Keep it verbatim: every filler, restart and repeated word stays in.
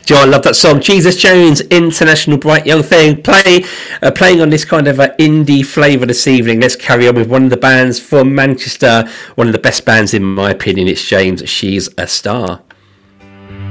Joe, I love that song. Jesus Jones, International Bright Young Thing. Play, uh, playing on this kind of uh, indie flavour this evening. Let's carry on with one of the bands from Manchester. One of the best bands in my opinion. It's James. She's a Star.